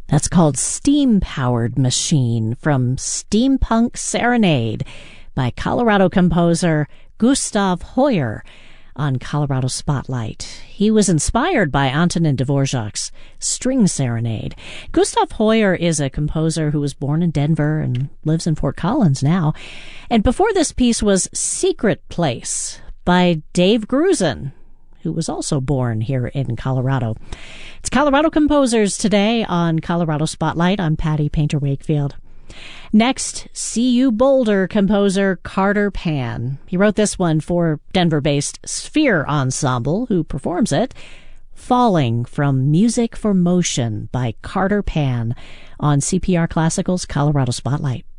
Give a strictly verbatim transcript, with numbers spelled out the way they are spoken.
That's called Steam-Powered Machine from Steampunk Serenade by Colorado composer Gustav Hoyer on Colorado Spotlight. He was inspired by Antonin Dvorak's String Serenade. Gustav Hoyer is a composer who was born in Denver and lives in Fort Collins now. And before this piece was Secret Place by Dave Grusin, who was also born here in Colorado. It's Colorado Composers today on Colorado Spotlight. I'm Patty Painter Wakefield. Next, C U Boulder composer Carter Pan. He wrote this one for Denver-based Sphere Ensemble, who performs it. Falling from Music for Motion by Carter Pan on C P R Classical's Colorado Spotlight.